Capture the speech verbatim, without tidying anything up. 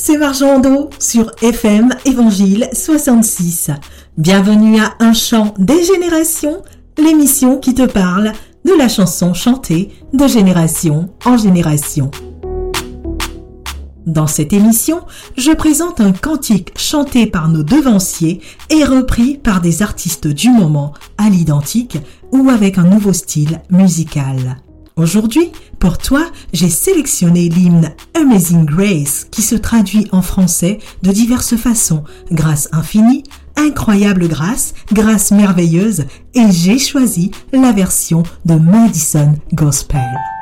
c'est Marjando sur F M Évangile soixante-six. Bienvenue à Un chant des générations, l'émission qui te parle de la chanson chantée de génération en génération. Dans cette émission, je présente un cantique chanté par nos devanciers et repris par des artistes du moment à l'identique ou avec un nouveau style musical. Aujourd'hui, pour toi, j'ai sélectionné l'hymne Amazing Grace qui se traduit en français de diverses façons, grâce infinie, incroyable grâce, grâce merveilleuse, et j'ai choisi la version de Madison Gospel.